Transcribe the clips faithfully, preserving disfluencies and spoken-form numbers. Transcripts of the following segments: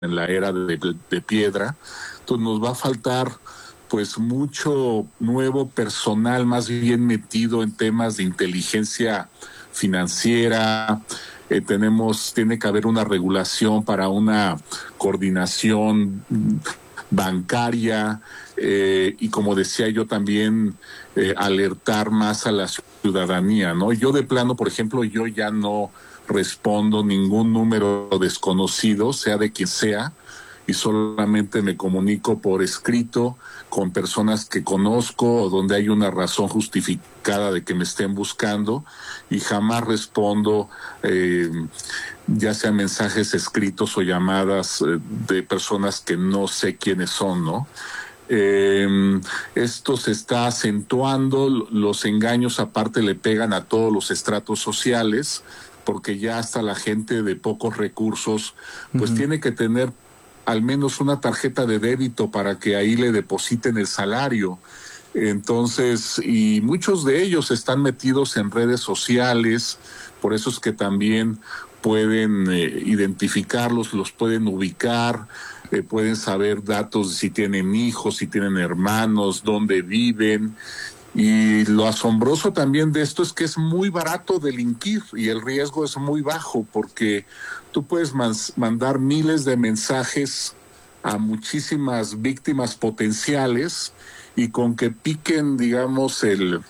en la era de, de, de piedra. Entonces nos va a faltar pues mucho nuevo personal, más bien metido en temas de inteligencia financiera. Eh, tenemos, tiene que haber una regulación para una coordinación bancaria, eh, y como decía yo también, eh, alertar más a la ciudadanía, ¿no? Yo de plano, por ejemplo, yo ya no respondo ningún número desconocido, sea de quien sea, y solamente me comunico por escrito con personas que conozco o donde hay una razón justificada de que me estén buscando, y jamás respondo eh, ya sea mensajes escritos o llamadas eh, de personas que no sé quiénes son, ¿no? Eh, esto se está acentuando, los engaños aparte le pegan a todos los estratos sociales, porque ya hasta la gente de pocos recursos pues uh-huh. tiene que tener al menos una tarjeta de débito para que ahí le depositen el salario. Entonces, y muchos de ellos están metidos en redes sociales, por eso es que también pueden eh, identificarlos, los pueden ubicar, eh, pueden saber datos de si tienen hijos, si tienen hermanos, dónde viven. Y lo asombroso también de esto es que es muy barato delinquir y el riesgo es muy bajo, porque tú puedes man- mandar miles de mensajes a muchísimas víctimas potenciales, y con que piquen, digamos, el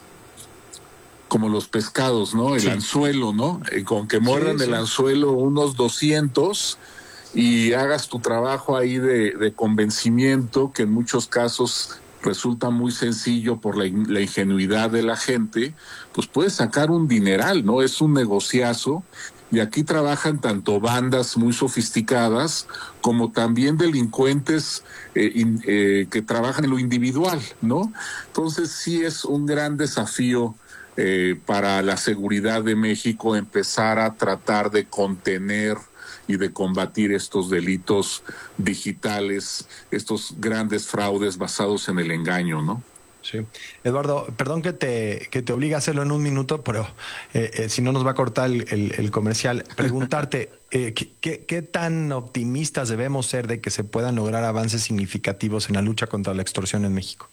como los pescados, ¿no? El sí. anzuelo, ¿no? Y con que muerdan sí, sí. el anzuelo unos doscientos y hagas tu trabajo ahí de, de convencimiento, que en muchos casos resulta muy sencillo por la, la ingenuidad de la gente, pues puedes sacar un dineral, ¿no? Es un negociazo. Y aquí trabajan tanto bandas muy sofisticadas como también delincuentes eh, in, eh, que trabajan en lo individual, ¿no? Entonces sí es un gran desafío eh, para la seguridad de México empezar a tratar de contener y de combatir estos delitos digitales, estos grandes fraudes basados en el engaño, ¿no? Sí. Eduardo, perdón que te, que te obligue a hacerlo en un minuto, pero eh, eh, si no nos va a cortar el, el, el comercial. Preguntarte, eh, ¿qué, ¿qué tan optimistas debemos ser de que se puedan lograr avances significativos en la lucha contra la extorsión en México?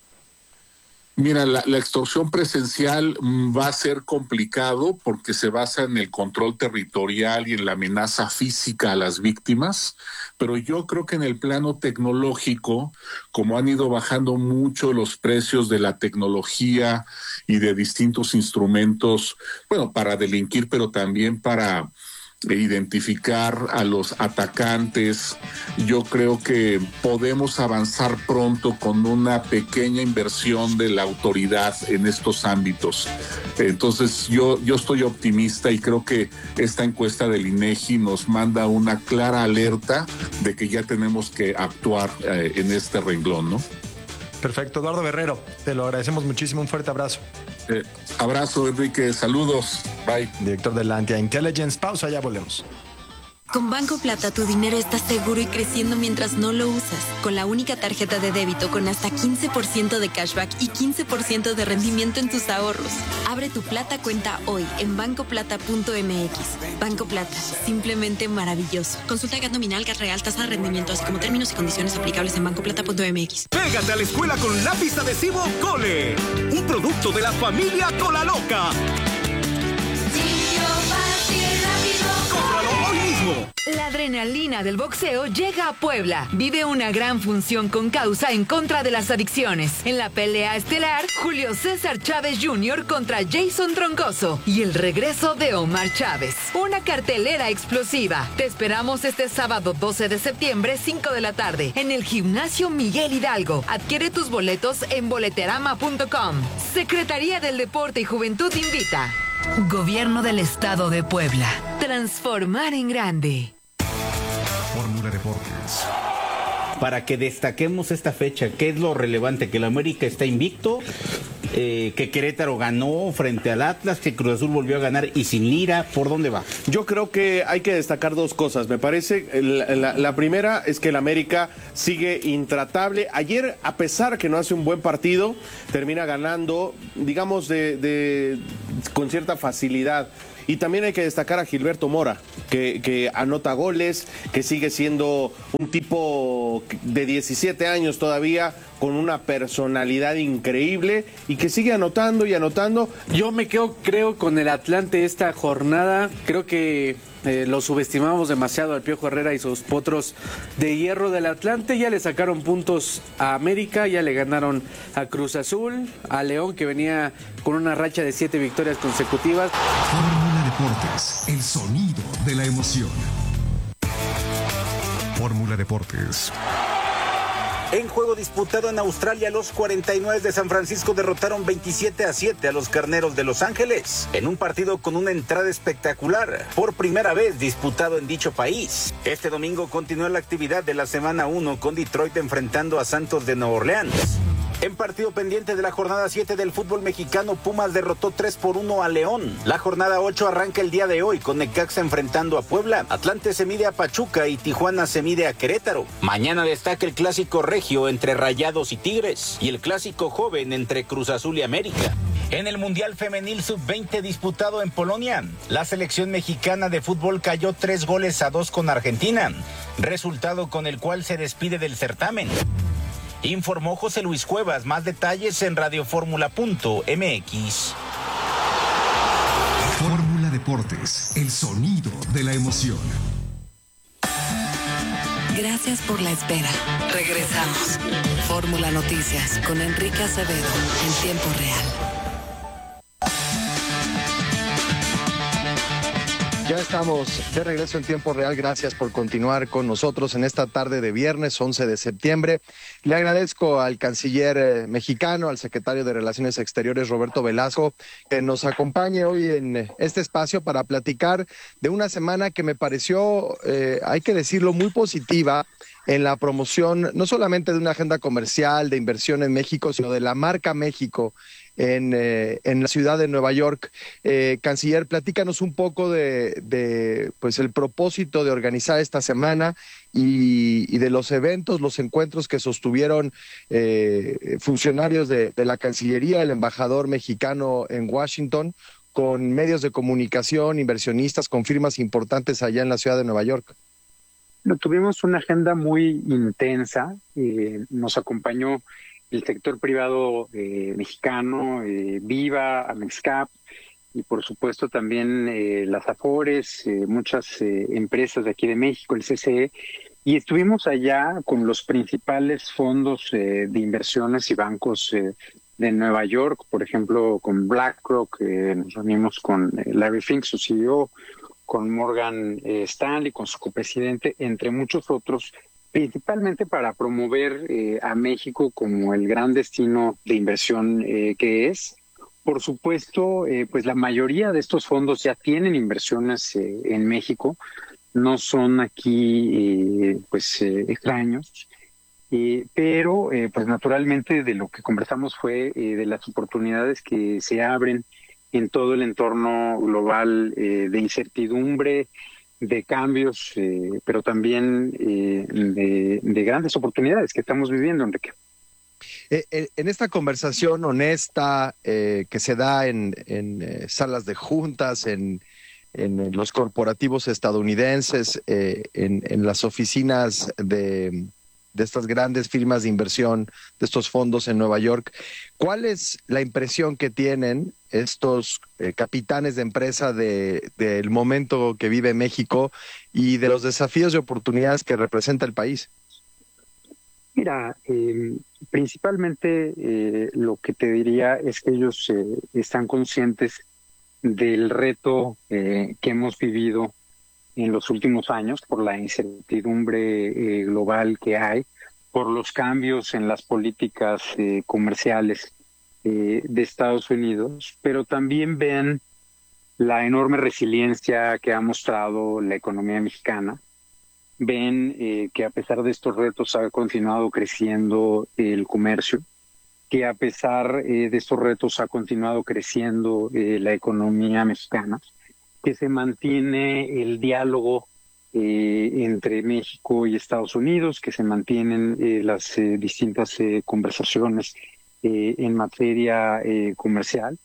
Mira, la, la extorsión presencial va a ser complicado porque se basa en el control territorial y en la amenaza física a las víctimas, pero yo creo que en el plano tecnológico, como han ido bajando mucho los precios de la tecnología y de distintos instrumentos, bueno, para delinquir, pero también para identificar a los atacantes, yo creo que podemos avanzar pronto con una pequeña inversión de la autoridad en estos ámbitos. Entonces yo, yo estoy optimista y creo que esta encuesta del INEGI nos manda una clara alerta de que ya tenemos que actuar eh, en este renglón, ¿no? Perfecto, Eduardo Guerrero, te lo agradecemos muchísimo, un fuerte abrazo. Eh, abrazo, Enrique, saludos, bye. Director de la Antia Intelligence, pausa, ya volvemos. Con Banco Plata tu dinero está seguro y creciendo mientras no lo usas. Con la única tarjeta de débito con hasta quince por ciento de cashback y quince por ciento de rendimiento en tus ahorros. Abre tu Plata cuenta hoy en banco plata punto m x. Banco Plata, simplemente maravilloso. Consulta G A T nominal, G A T real, tasa de rendimiento, así como términos y condiciones aplicables en banco plata punto m x. Pégate a la escuela con lápiz adhesivo Cole, un producto de la familia Cola Loca. ¡Cómpralo hoy mismo! La adrenalina del boxeo llega a Puebla. Vive una gran función con causa en contra de las adicciones. En la pelea estelar, Julio César Chávez junior contra Jason Troncoso y el regreso de Omar Chávez. Una cartelera explosiva. Te esperamos este sábado doce de septiembre, cinco de la tarde, en el Gimnasio Miguel Hidalgo. Adquiere tus boletos en boleterama punto com. Secretaría del Deporte y Juventud invita. Gobierno del Estado de Puebla. Transformar en grande. Fórmula Deportes. Para que destaquemos esta fecha, ¿qué es lo relevante? Que el América está invicto, eh, que Querétaro ganó frente al Atlas, que Cruz Azul volvió a ganar y sin Lira. ¿Por dónde va? Yo creo que hay que destacar dos cosas. Me parece, la, la, la primera es que el América sigue intratable. Ayer, a pesar que no hace un buen partido, termina ganando, digamos, de, de con cierta facilidad. Y también hay que destacar a Gilberto Mora, que, que anota goles, que sigue siendo un tipo de diecisiete años todavía, con una personalidad increíble y que sigue anotando y anotando. Yo me quedo, creo, con el Atlante esta jornada. Creo que eh, lo subestimamos demasiado al Piojo Herrera y sus potros de hierro del Atlante. Ya le sacaron puntos a América, ya le ganaron a Cruz Azul, a León, que venía con una racha de siete victorias consecutivas. Fórmula Deportes, el sonido de la emoción. Fórmula Deportes. En juego disputado en Australia, los cuarenta y nueve de San Francisco derrotaron veintisiete a siete a los Carneros de Los Ángeles, en un partido con una entrada espectacular, por primera vez disputado en dicho país. Este domingo continuó la actividad de la semana uno con Detroit enfrentando a Santos de Nueva Orleans. En partido pendiente de la jornada siete del fútbol mexicano, Pumas derrotó tres por uno a León. La jornada ocho arranca el día de hoy con Necaxa enfrentando a Puebla. Atlante se mide a Pachuca y Tijuana se mide a Querétaro. Mañana destaca el clásico regio entre Rayados y Tigres y el clásico joven entre Cruz Azul y América. En el Mundial Femenil sub veinte disputado en Polonia, la selección mexicana de fútbol cayó tres goles a dos con Argentina, resultado con el cual se despide del certamen. Informó José Luis Cuevas. Más detalles en radioformula punto m x. Fórmula Deportes, el sonido de la emoción. Gracias por la espera. Regresamos. Fórmula Noticias con Enrique Acevedo en tiempo real. Ya estamos de regreso en tiempo real. Gracias por continuar con nosotros en esta tarde de viernes once de septiembre. Le agradezco al canciller eh, mexicano, al secretario de Relaciones Exteriores, Roberto Velasco, que nos acompañe hoy en este espacio para platicar de una semana que me pareció, eh, hay que decirlo, muy positiva en la promoción, no solamente de una agenda comercial, de inversión en México, sino de la marca México en, eh, en la ciudad de Nueva York. Eh, canciller, platícanos un poco de, de pues el propósito de organizar esta semana y, y de los eventos, los encuentros que sostuvieron eh, funcionarios de, de la Cancillería, el embajador mexicano en Washington, con medios de comunicación, inversionistas, con firmas importantes allá en la ciudad de Nueva York. No, tuvimos una agenda muy intensa. Eh, nos acompañó el sector privado eh, mexicano, eh, Viva, Amexcap, y por supuesto también eh, las Afores, eh, muchas eh, empresas de aquí de México, el C C E, y estuvimos allá con los principales fondos eh, de inversiones y bancos eh, de Nueva York, por ejemplo, con BlackRock, eh, nos reunimos con eh, Larry Fink, su C E O, con Morgan eh, Stanley, con su copresidente, entre muchos otros, principalmente para promover eh, a México como el gran destino de inversión eh, que es. Por supuesto, eh, pues la mayoría de estos fondos ya tienen inversiones eh, en México, no son aquí eh, pues eh, extraños, eh, pero eh, pues naturalmente de lo que conversamos fue eh, de las oportunidades que se abren en todo el entorno global eh, de incertidumbre, de cambios, eh, pero también eh, de, de grandes oportunidades que estamos viviendo, Enrique. Eh, en esta conversación honesta eh, que se da en, en eh, salas de juntas, en, en los corporativos estadounidenses, eh, en, en las oficinas de... de estas grandes firmas de inversión, de estos fondos en Nueva York, ¿cuál es la impresión que tienen estos eh, capitanes de empresa de, del momento que vive México y de los desafíos y oportunidades que representa el país? Mira, eh, principalmente eh, lo que te diría es que ellos eh, están conscientes del reto eh, que hemos vivido en los últimos años por la incertidumbre eh, global que hay, por los cambios en las políticas eh, comerciales eh, de Estados Unidos, pero también ven la enorme resiliencia que ha mostrado la economía mexicana, ven eh, que a pesar de estos retos ha continuado creciendo el comercio, que a pesar eh, de estos retos ha continuado creciendo eh, la economía mexicana, que se mantiene el diálogo eh, entre México y Estados Unidos, que se mantienen eh, las eh, distintas eh, conversaciones eh, en materia eh, comercial,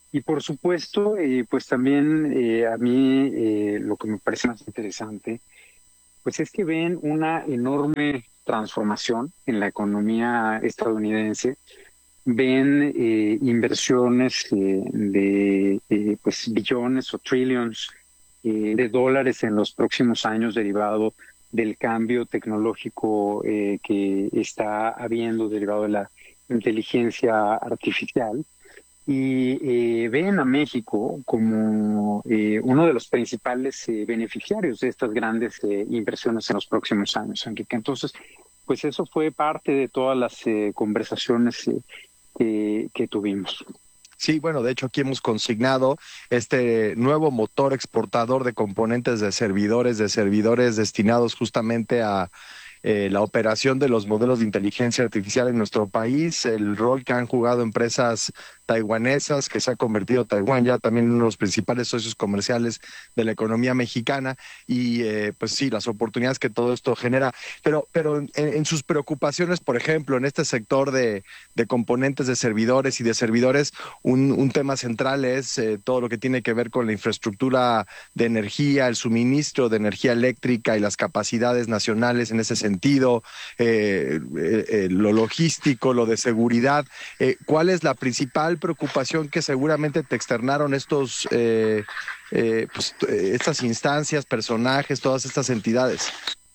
Y por supuesto, eh, pues también eh, a mí eh, lo que me parece más interesante, pues es que ven una enorme transformación en la economía estadounidense, ven eh, inversiones eh, de eh, pues billones o trillions eh, de dólares en los próximos años derivado del cambio tecnológico eh, que está habiendo derivado de la inteligencia artificial. Y eh, ven a México como eh, uno de los principales eh, beneficiarios de estas grandes eh, inversiones en los próximos años, Enrique. Entonces, pues eso fue parte de todas las eh, conversaciones eh, que, que tuvimos. Sí, bueno, de hecho aquí hemos consignado este nuevo motor exportador de componentes de servidores, de servidores destinados justamente a eh, la operación de los modelos de inteligencia artificial en nuestro país, el rol que han jugado empresas taiwanesas, que se ha convertido Taiwán ya también en uno de los principales socios comerciales de la economía mexicana, y eh, pues sí, las oportunidades que todo esto genera. Pero, pero en, en sus preocupaciones, por ejemplo, en este sector de, de componentes de servidores y de servidores, un, un tema central es eh, todo lo que tiene que ver con la infraestructura de energía, el suministro de energía eléctrica y las capacidades nacionales en ese sentido, eh, eh, eh, lo logístico, lo de seguridad. Eh, ¿Cuál es la principal preocupación que seguramente te externaron estos eh, eh, pues, estas instancias, personajes, todas estas entidades?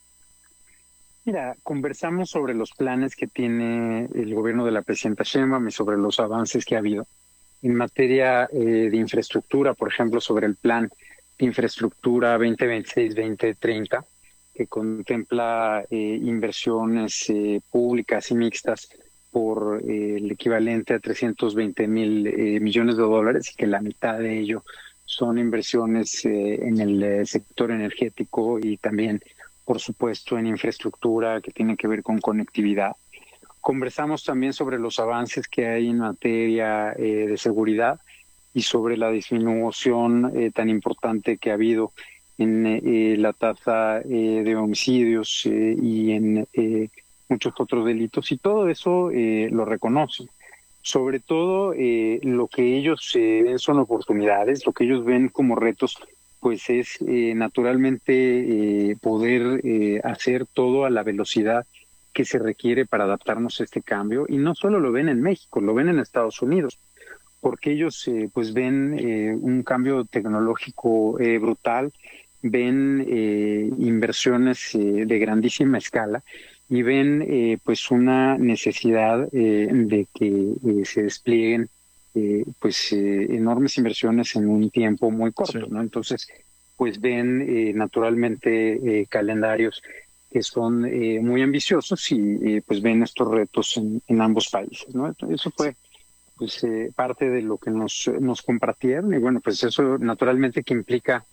Mira, conversamos sobre los planes que tiene el gobierno de la presidenta Sheinbaum y sobre los avances que ha habido en materia eh, de infraestructura, por ejemplo, sobre el plan de infraestructura veinte veintiséis veinte treinta, que contempla eh, inversiones eh, públicas y mixtas por eh, el equivalente a trescientos veinte mil eh, millones de dólares, y que la mitad de ello son inversiones eh, en el eh, sector energético y también, por supuesto, en infraestructura que tiene que ver con conectividad. Conversamos también sobre los avances que hay en materia eh, de seguridad y sobre la disminución eh, tan importante que ha habido en eh, la tasa eh, de homicidios eh, y en eh, muchos otros delitos, y todo eso eh, lo reconocen. Sobre todo eh, lo que ellos eh, ven son oportunidades, lo que ellos ven como retos, pues es eh, naturalmente eh, poder eh, hacer todo a la velocidad que se requiere para adaptarnos a este cambio, y no solo lo ven en México, lo ven en Estados Unidos, porque ellos eh, pues ven eh, un cambio tecnológico eh, brutal, ven eh, inversiones eh, de grandísima escala, y ven eh, pues una necesidad eh, de que eh, se desplieguen eh, pues eh, enormes inversiones en un tiempo muy corto, sí. ¿no? Entonces, pues ven eh, naturalmente eh, calendarios que son eh, muy ambiciosos, y eh, pues ven estos retos en, en ambos países, ¿no? Entonces, eso fue pues eh, parte de lo que nos, nos compartieron, y bueno, pues eso naturalmente que implica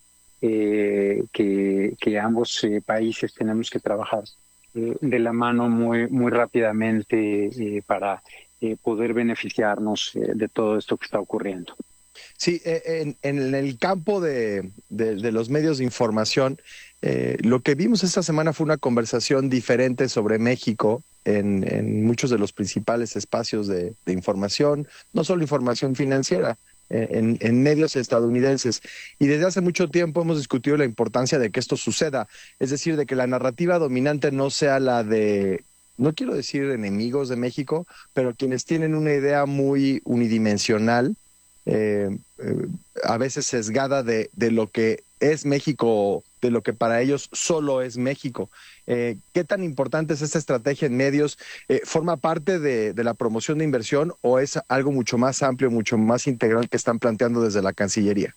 eh, que, que ambos eh, países tenemos que trabajar eh, de la mano muy, muy rápidamente eh, para eh, poder beneficiarnos eh, de todo esto que está ocurriendo. Sí, en, en el campo de, de, de los medios de información, eh, lo que vimos esta semana fue una conversación diferente sobre México en, en muchos de los principales espacios de, de información, no solo información financiera, eh, en, en medios estadounidenses. Y desde hace mucho tiempo hemos discutido la importancia de que esto suceda, es decir, de que la narrativa dominante no sea la de, no quiero decir enemigos de México, pero quienes tienen una idea muy unidimensional, Eh, eh, a veces sesgada de, de lo que es México, de lo que para ellos solo es México. Eh, ¿Qué tan importante es esta estrategia en medios? Eh, ¿Forma parte de, de la promoción de inversión o es algo mucho más amplio, mucho más integral que están planteando desde la Cancillería?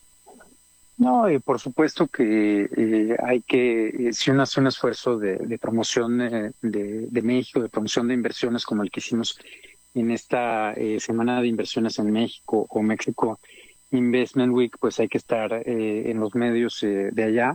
No, eh, por supuesto que eh, hay que, eh, si uno hace un esfuerzo de, de promoción eh, de, de México, de promoción de inversiones como el que hicimos en esta eh, semana de inversiones en México o México Investment Week, pues hay que estar eh, en los medios eh, de allá.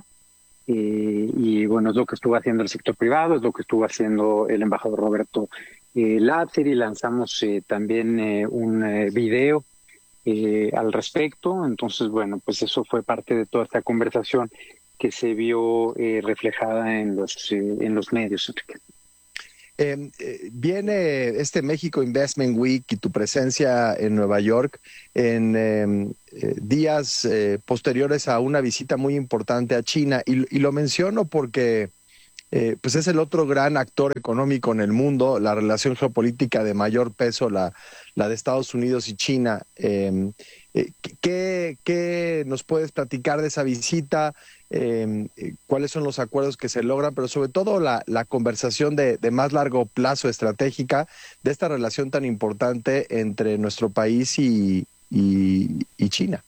Eh, y bueno, es lo que estuvo haciendo el sector privado, es lo que estuvo haciendo el embajador Roberto eh, Láter, y lanzamos eh, también eh, un eh, video eh, al respecto. Entonces, bueno, pues eso fue parte de toda esta conversación que se vio eh, reflejada en los, eh, en los medios. Eh, eh, viene este México Investment Week y tu presencia en Nueva York en eh, eh, días eh, posteriores a una visita muy importante a China. Y, y lo menciono porque eh, pues es el otro gran actor económico en el mundo, la relación geopolítica de mayor peso, la, la de Estados Unidos y China. Eh, eh, ¿qué, ¿Qué nos puedes platicar de esa visita? Eh, cuáles son los acuerdos que se logran, pero sobre todo la, la conversación de, de más largo plazo estratégica de esta relación tan importante entre nuestro país y, y, y China.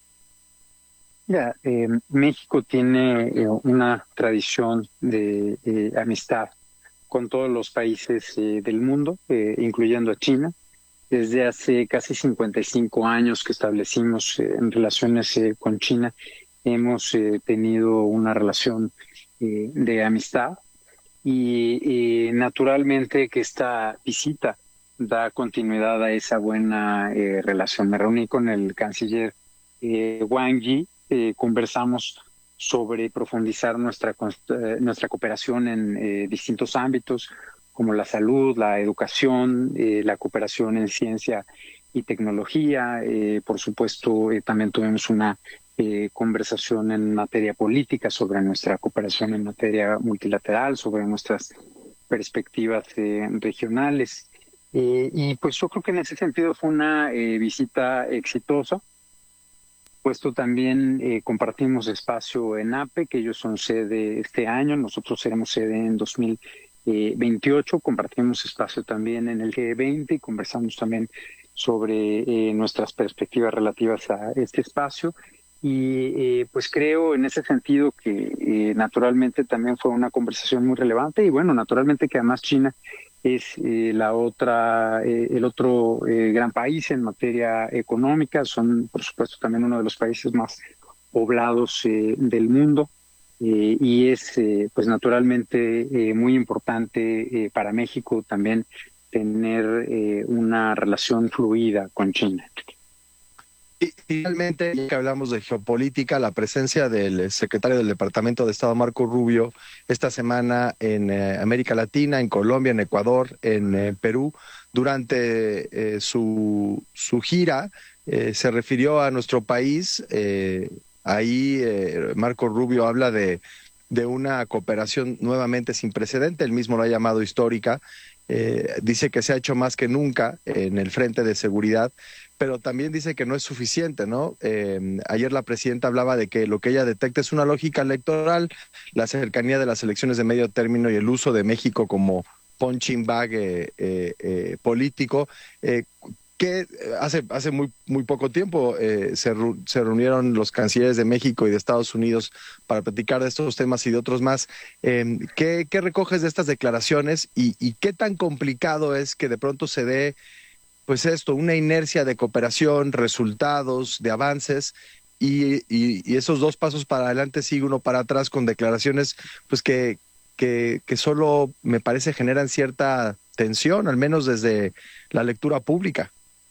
Mira, eh, México tiene eh, una tradición de eh, amistad con todos los países eh, del mundo, eh, incluyendo a China. Desde hace casi cincuenta y cinco años que establecimos eh, en relaciones eh, con China, hemos eh, tenido una relación eh, de amistad y eh, naturalmente que esta visita da continuidad a esa buena eh, relación. Me reuní con el canciller eh, Wang Yi, eh, conversamos sobre profundizar nuestra, eh, nuestra cooperación en eh, distintos ámbitos como la salud, la educación, eh, la cooperación en ciencia y tecnología. Eh, por supuesto, eh, también tuvimos una Eh, conversación en materia política, sobre nuestra cooperación en materia multilateral, sobre nuestras perspectivas eh, regionales. Eh, y pues yo creo que en ese sentido fue una eh, visita exitosa, puesto también eh, compartimos espacio en A P E, que ellos son sede este año, nosotros seremos sede en dos mil veintiocho, compartimos espacio también en el G veinte y conversamos también sobre eh, nuestras perspectivas relativas a este espacio. Y eh, pues creo en ese sentido que eh, naturalmente también fue una conversación muy relevante y bueno, naturalmente que además China es eh, la otra, eh, el otro eh, gran país en materia económica, son por supuesto también uno de los países más poblados eh, del mundo eh, y es eh, pues naturalmente eh, muy importante eh, para México también tener eh, una relación fluida con China. Y finalmente, ya que hablamos de geopolítica, la presencia del secretario del Departamento de Estado, Marco Rubio, esta semana en eh, América Latina, en Colombia, en Ecuador, en eh, Perú, durante eh, su, su gira, eh, se refirió a nuestro país. Eh, ahí eh, Marco Rubio habla de, de una cooperación nuevamente sin precedente, él mismo lo ha llamado histórica. Eh, dice que se ha hecho más que nunca en el frente de seguridad, pero también dice que no es suficiente, ¿no? Eh, ayer la presidenta hablaba de que lo que ella detecta es una lógica electoral, la cercanía de las elecciones de medio término y el uso de México como punching bag eh, eh, eh, político. Eh, que hace hace muy muy poco tiempo eh, se, se reunieron los cancilleres de México y de Estados Unidos para platicar de estos temas y de otros más. Eh, ¿qué, ¿Qué recoges de estas declaraciones y, y qué tan complicado es que de pronto se dé pues esto, una inercia de cooperación, resultados, de avances y, y, y esos dos pasos para adelante sigue uno para atrás con declaraciones pues que, que, que solo me parece generan cierta tensión, al menos desde la lectura pública?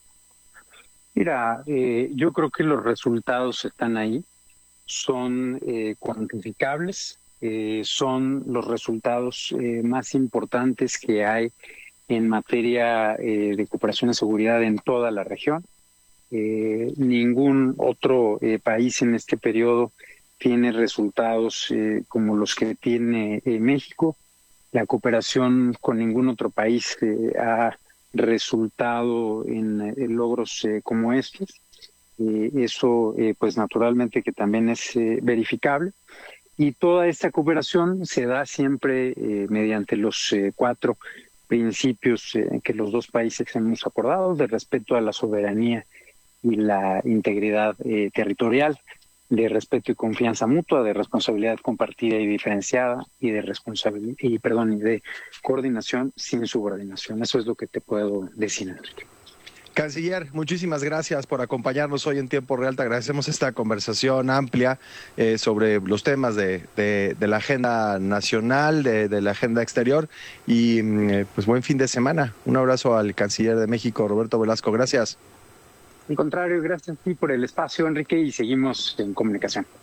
Mira, eh, yo creo que los resultados están ahí, son eh, cuantificables, eh, son los resultados eh, más importantes que hay en materia eh, de cooperación y seguridad en toda la región. Eh, ningún otro eh, país en este periodo tiene resultados eh, como los que tiene eh, México. La cooperación con ningún otro país eh, ha resultado en, en logros eh, como estos. Eh, eso, eh, pues naturalmente que también es eh, verificable. Y toda esta cooperación se da siempre eh, mediante los eh, cuatro principios eh, que los dos países hemos acordado, de respeto a la soberanía y la integridad eh, territorial, de respeto y confianza mutua, de responsabilidad compartida y diferenciada y de responsabilidad y perdón y de coordinación sin subordinación. Eso es lo que te puedo decir, Enrique. Canciller, muchísimas gracias por acompañarnos hoy en Tiempo Real. Te agradecemos esta conversación amplia eh, sobre los temas de, de, de la agenda nacional, de, de la agenda exterior y eh, pues buen fin de semana. Un abrazo al Canciller de México, Roberto Velasco. Gracias. Al contrario, gracias a ti por el espacio, Enrique, y seguimos en comunicación.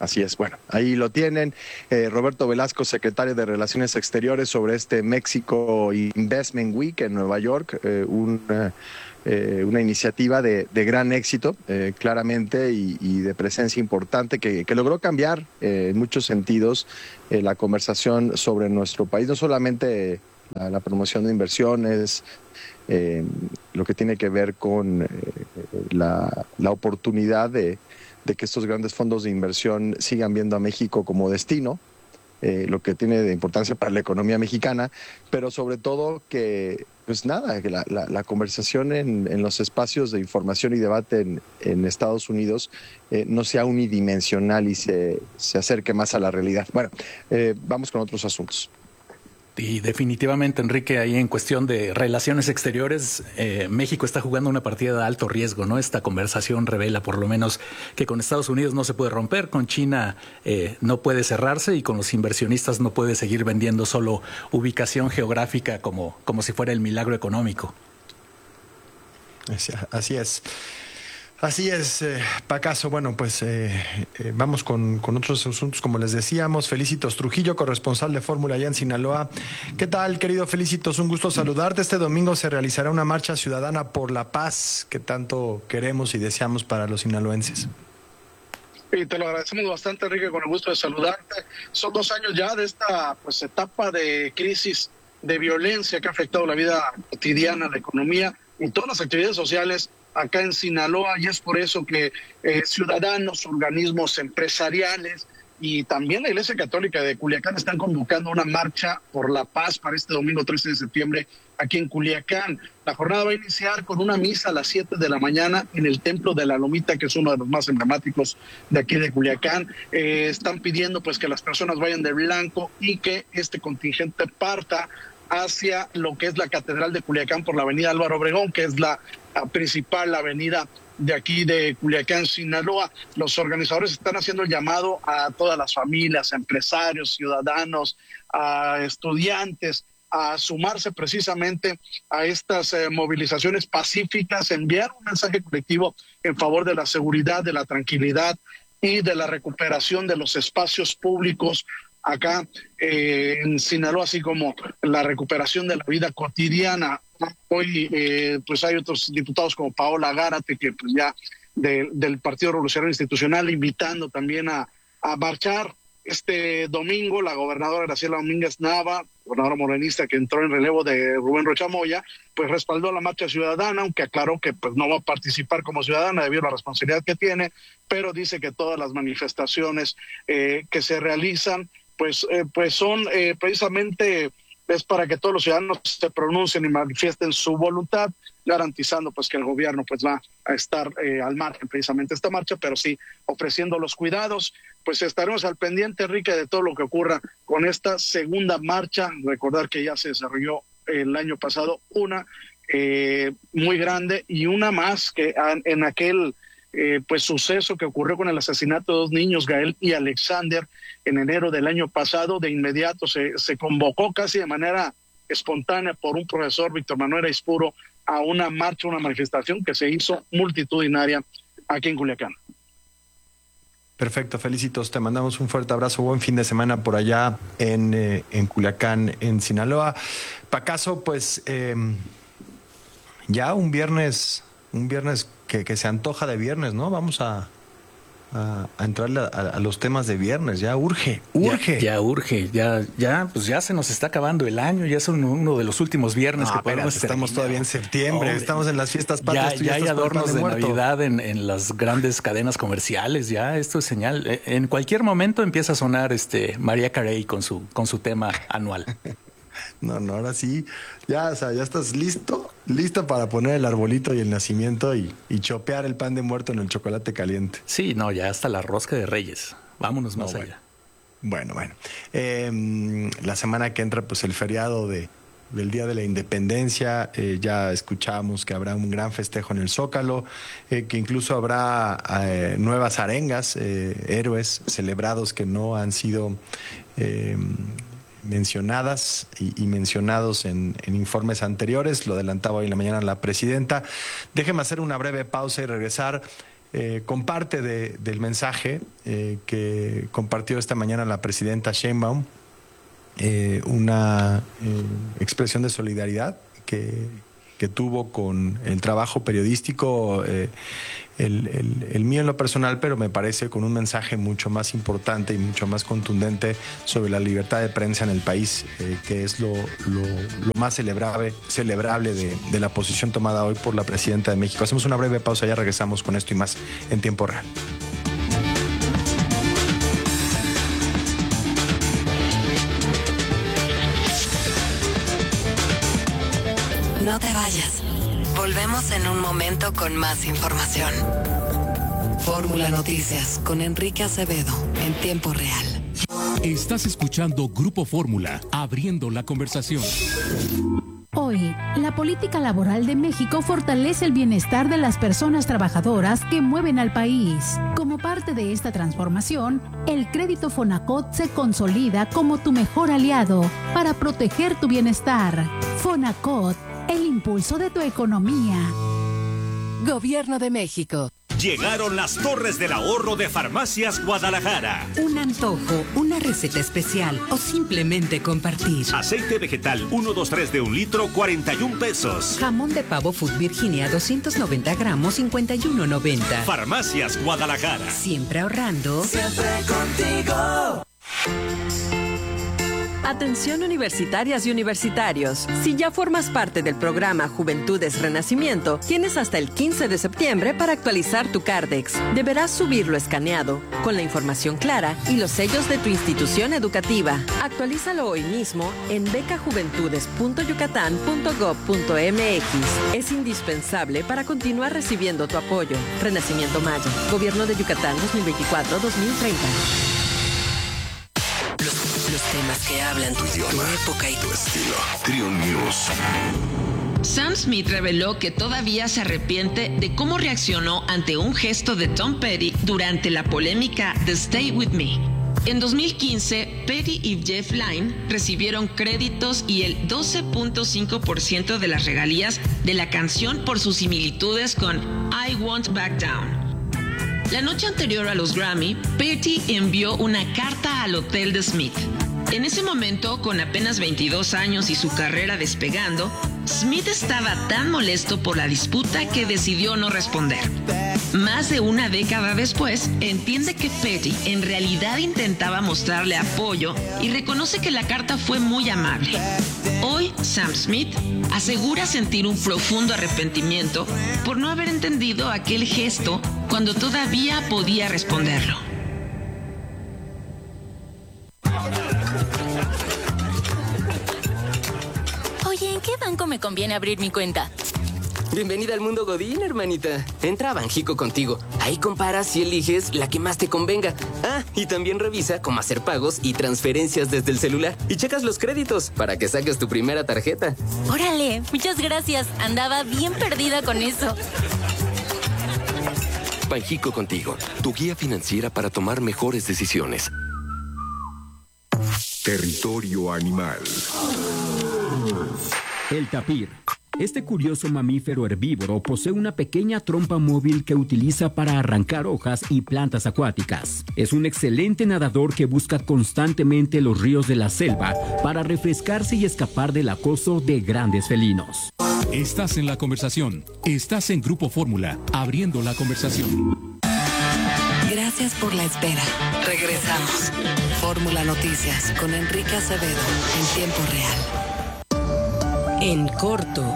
Así es, bueno, ahí lo tienen. Eh, Roberto Velasco, secretario de Relaciones Exteriores, sobre este México Investment Week en Nueva York, eh, una, eh, una iniciativa de, de gran éxito, eh, claramente, y, y de presencia importante, que, que logró cambiar eh, en muchos sentidos eh, la conversación sobre nuestro país, no solamente la, la promoción de inversiones, eh, lo que tiene que ver con eh, la, la oportunidad de de que estos grandes fondos de inversión sigan viendo a México como destino, eh, lo que tiene de importancia para la economía mexicana, pero sobre todo que, pues nada, que la, la, la conversación en, en los espacios de información y debate en, en Estados Unidos eh, no sea unidimensional y se, se acerque más a la realidad. Bueno, eh, vamos con otros asuntos. Y definitivamente, Enrique, ahí en cuestión de relaciones exteriores, eh, México está jugando una partida de alto riesgo, ¿no? Esta conversación revela por lo menos que con Estados Unidos no se puede romper, con China eh, no puede cerrarse y con los inversionistas no puede seguir vendiendo solo ubicación geográfica como, como si fuera el milagro económico. Así es. Así es, eh, Pacaso. Bueno, pues eh, eh, vamos con, con otros asuntos, como les decíamos. Felicitos Trujillo, corresponsal de Fórmula allá en Sinaloa. ¿Qué tal, querido Felicitos? Un gusto saludarte. Este domingo se realizará una marcha ciudadana por la paz que tanto queremos y deseamos para los sinaloenses. Y te lo agradecemos bastante, Enrique, con el gusto de saludarte. Son dos años ya de esta pues etapa de crisis, de violencia que ha afectado la vida cotidiana, la economía y todas las actividades sociales acá en Sinaloa, y es por eso que eh, ciudadanos, organismos empresariales y también la Iglesia Católica de Culiacán están convocando una marcha por la paz para este domingo trece de septiembre aquí en Culiacán. La jornada va a iniciar con una misa a las siete de la mañana en el Templo de la Lomita, que es uno de los más emblemáticos de aquí de Culiacán. Eh, están pidiendo pues que las personas vayan de blanco y que este contingente parta hacia lo que es la Catedral de Culiacán por la avenida Álvaro Obregón, que es la, la principal avenida de aquí de Culiacán, Sinaloa. Los organizadores están haciendo el llamado a todas las familias, empresarios, ciudadanos, a estudiantes, a sumarse precisamente a estas eh, movilizaciones pacíficas, enviar un mensaje colectivo en favor de la seguridad, de la tranquilidad y de la recuperación de los espacios públicos acá eh, en Sinaloa, así como la recuperación de la vida cotidiana. Hoy eh, pues hay otros diputados como Paola Gárate, que pues ya de, del Partido Revolucionario Institucional, invitando también a, a marchar este domingo. La gobernadora Graciela Domínguez Nava, gobernadora morenista que entró en relevo de Rubén Rocha Moya, pues respaldó la marcha ciudadana, aunque aclaró que pues no va a participar como ciudadana debido a la responsabilidad que tiene, pero dice que todas las manifestaciones eh, que se realizan pues eh, pues son eh, precisamente es para que todos los ciudadanos se pronuncien y manifiesten su voluntad, garantizando pues que el gobierno pues va a estar eh, al margen precisamente de esta marcha, pero sí ofreciendo los cuidados. Pues estaremos al pendiente, Enrique, de todo lo que ocurra con esta segunda marcha. Recordar que ya se desarrolló el año pasado una eh, muy grande y una más que en aquel Eh, pues suceso que ocurrió con el asesinato de dos niños, Gael y Alexander, en enero del año pasado. De inmediato se, se convocó casi de manera espontánea por un profesor, Víctor Manuel Aispuro, a una marcha, una manifestación que se hizo multitudinaria aquí en Culiacán. Perfecto, Felicitos, te mandamos un fuerte abrazo, buen fin de semana por allá en, eh, en Culiacán, en Sinaloa. Pacaso, pues eh, ya un viernes, un viernes que, que se antoja de viernes, ¿no? Vamos a, a, a entrarle a, a los temas de viernes, ya urge, urge. Ya, ya urge, ya, ya, pues ya se nos está acabando el año, ya es uno, uno de los últimos viernes no, que podemos espérate, estamos todavía en septiembre, Hombre, estamos en las fiestas patrias. Ya, ya hay adornos de, de Navidad en, en las grandes cadenas comerciales, ya esto es señal. En cualquier momento empieza a sonar este Mariah Carey con su, con su tema anual. No, no, ahora sí, ya, o sea, ya estás listo, listo para poner el arbolito y el nacimiento y, y chopear el pan de muerto en el chocolate caliente. Sí, no, ya hasta la rosca de Reyes. Vámonos más no, allá. Bueno, bueno. Eh, la semana que entra, pues el feriado de, del Día de la Independencia, eh, ya escuchamos que habrá un gran festejo en el Zócalo, eh, que incluso habrá eh, nuevas arengas, eh, héroes celebrados que no han sido Eh, mencionadas y, y mencionados en, en informes anteriores. Lo adelantaba hoy en la mañana la presidenta. Déjeme hacer una breve pausa y regresar. eh, comparte de, del mensaje eh, que compartió esta mañana la presidenta Sheinbaum, eh, una eh, expresión de solidaridad que, que tuvo con el trabajo periodístico, eh, el, el, el mío en lo personal, pero me parece con un mensaje mucho más importante y mucho más contundente sobre la libertad de prensa en el país, eh, que es lo, lo, lo más celebrable, celebrable de, de la posición tomada hoy por la presidenta de México. Hacemos una breve pausa, ya regresamos con esto y más en tiempo real. No te vayas. Volvemos en un momento con más información. Fórmula Noticias con Enrique Acevedo en tiempo real. Estás escuchando Grupo Fórmula, abriendo la conversación. Hoy, la política laboral de México fortalece el bienestar de las personas trabajadoras que mueven al país. Como parte de esta transformación, el crédito Fonacot se consolida como tu mejor aliado para proteger tu bienestar. Fonacot, el impulso de tu economía. Gobierno de México. Llegaron las Torres del Ahorro de Farmacias Guadalajara. Un antojo, una receta especial o simplemente compartir. Aceite vegetal uno, dos, tres de un litro, cuarenta y un pesos. Jamón de pavo Food Virginia doscientos noventa gramos, cincuenta y uno noventa. Farmacias Guadalajara. Siempre ahorrando. Siempre contigo. Atención universitarias y universitarios. Si ya formas parte del programa Juventudes Renacimiento, tienes hasta el quince de septiembre para actualizar tu Cardex. Deberás subirlo escaneado, con la información clara y los sellos de tu institución educativa. Actualízalo hoy mismo en becajuventudes punto yucatán punto gob punto m x. Es indispensable para continuar recibiendo tu apoyo. Renacimiento Maya. Gobierno de Yucatán dos mil veinticuatro a dos mil treinta. Los temas que hablan tu idioma, tu época y tu estilo. Trio News. Sam Smith reveló que todavía se arrepiente de cómo reaccionó ante un gesto de Tom Petty durante la polémica de Stay With Me. En dos mil quince, Petty y Jeff Lynne recibieron créditos y el doce punto cinco por ciento de las regalías de la canción por sus similitudes con I Won't Back Down. La noche anterior a los Grammy, Petty envió una carta al hotel de Smith. En ese momento, con apenas veintidós años y su carrera despegando, Smith estaba tan molesto por la disputa que decidió no responder. Más de una década después, entiende que Petty en realidad intentaba mostrarle apoyo y reconoce que la carta fue muy amable. Hoy, Sam Smith asegura sentir un profundo arrepentimiento por no haber entendido aquel gesto cuando todavía podía responderlo. Oye, ¿en qué banco me conviene abrir mi cuenta? Bienvenida al mundo Godín, hermanita. Entra a Banjico contigo. Ahí comparas y eliges la que más te convenga. Ah, y también revisa cómo hacer pagos y transferencias desde el celular. Y checas los créditos para que saques tu primera tarjeta. Órale, muchas gracias. Andaba bien perdida con eso. Banjico contigo, tu guía financiera para tomar mejores decisiones. Territorio animal. El tapir. Este curioso mamífero herbívoro posee una pequeña trompa móvil que utiliza para arrancar hojas y plantas acuáticas. Es un excelente nadador que busca constantemente los ríos de la selva para refrescarse y escapar del acoso de grandes felinos. Estás en la conversación. Estás en Grupo Fórmula, abriendo la conversación. Gracias por la espera. Regresamos. Fórmula Noticias con Enrique Acevedo en tiempo real. En corto.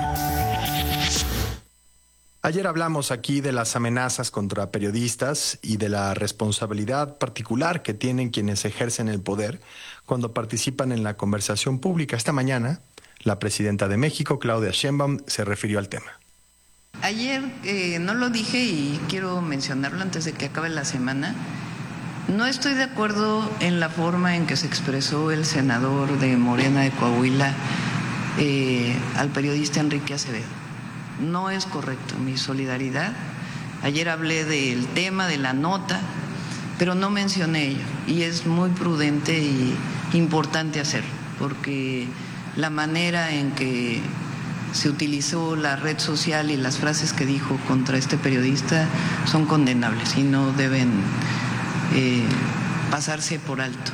Ayer hablamos aquí de las amenazas contra periodistas y de la responsabilidad particular que tienen quienes ejercen el poder cuando participan en la conversación pública. Esta mañana, la presidenta de México, Claudia Sheinbaum, se refirió al tema. Ayer eh, no lo dije y quiero mencionarlo antes de que acabe la semana. No estoy de acuerdo en la forma en que se expresó el senador de Morena de Coahuila eh, al periodista Enrique Acevedo. No es correcto. Mi solidaridad. Ayer hablé del tema, de la nota, pero no mencioné ello. Y es muy prudente y importante hacerlo, porque la manera en que se utilizó la red social y las frases que dijo contra este periodista son condenables y no deben eh, pasarse por alto.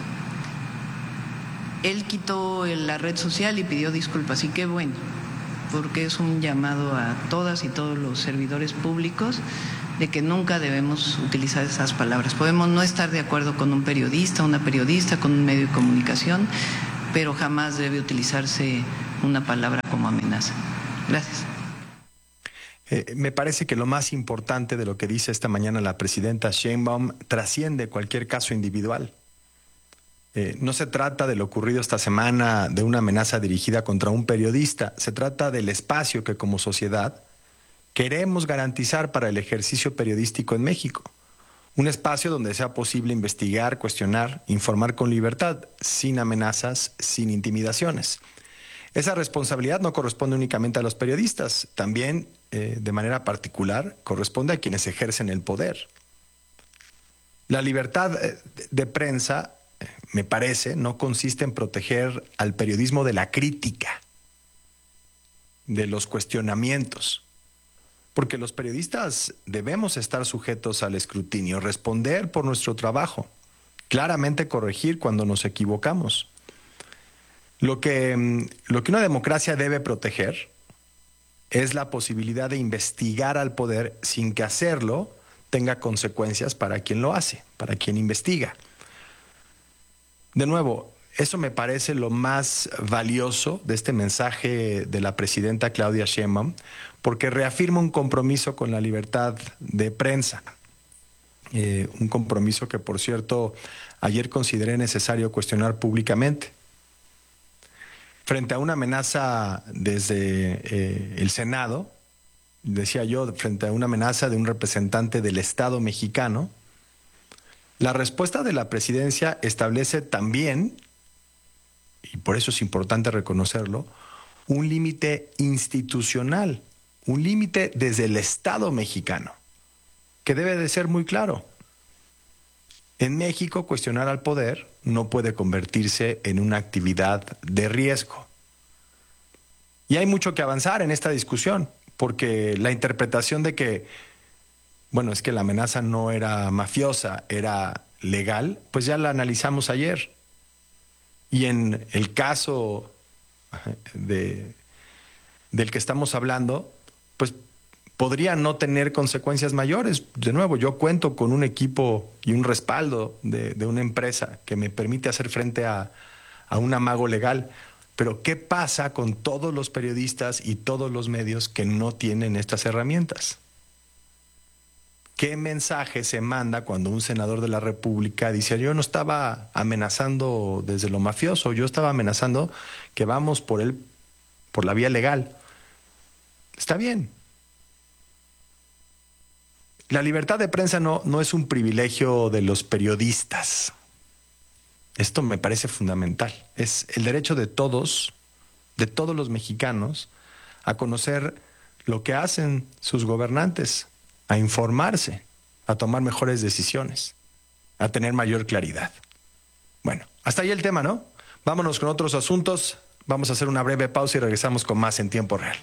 Él quitó la red social y pidió disculpas, y qué bueno, porque es un llamado a todas y todos los servidores públicos de que nunca debemos utilizar esas palabras. Podemos no estar de acuerdo con un periodista, una periodista, con un medio de comunicación, pero jamás debe utilizarse una palabra como amenaza. Gracias. Eh, me parece que lo más importante de lo que dice esta mañana la presidenta Sheinbaum trasciende cualquier caso individual. Eh, no se trata de lo ocurrido esta semana, de una amenaza dirigida contra un periodista. Se trata del espacio que como sociedad queremos garantizar para el ejercicio periodístico en México. Un espacio donde sea posible investigar, cuestionar, informar con libertad, sin amenazas, sin intimidaciones. Esa responsabilidad no corresponde únicamente a los periodistas, también eh, de manera particular corresponde a quienes ejercen el poder. La libertad de prensa, me parece, no consiste en proteger al periodismo de la crítica, de los cuestionamientos. Porque los periodistas debemos estar sujetos al escrutinio, responder por nuestro trabajo, claramente corregir cuando nos equivocamos. Lo que, lo que una democracia debe proteger es la posibilidad de investigar al poder sin que hacerlo tenga consecuencias para quien lo hace, para quien investiga. De nuevo, eso me parece lo más valioso de este mensaje de la presidenta Claudia Sheinbaum, porque reafirma un compromiso con la libertad de prensa. Eh, un compromiso que, por cierto, ayer consideré necesario cuestionar públicamente. Frente a una amenaza desde eh, el Senado, decía yo, frente a una amenaza de un representante del Estado mexicano, la respuesta de la presidencia establece también, y por eso es importante reconocerlo, un límite institucional, un límite desde el Estado mexicano, que debe de ser muy claro. En México, cuestionar al poder no puede convertirse en una actividad de riesgo. Y hay mucho que avanzar en esta discusión, porque la interpretación de que, bueno, es que la amenaza no era mafiosa, era legal, pues ya la analizamos ayer. Y en el caso de, del que estamos hablando, pues podría no tener consecuencias mayores. De nuevo, yo cuento con un equipo y un respaldo de, de una empresa que me permite hacer frente a, a un amago legal. Pero ¿qué pasa con todos los periodistas y todos los medios que no tienen estas herramientas? ¿Qué mensaje se manda cuando un senador de la República dice: yo no estaba amenazando desde lo mafioso, yo estaba amenazando que vamos por el, por la vía legal? Está bien. La libertad de prensa no, no es un privilegio de los periodistas. Esto me parece fundamental. Es el derecho de todos, de todos los mexicanos, a conocer lo que hacen sus gobernantes, a informarse, a tomar mejores decisiones, a tener mayor claridad. Bueno, hasta ahí el tema, ¿no? Vámonos con otros asuntos. Vamos a hacer una breve pausa y regresamos con más en tiempo real.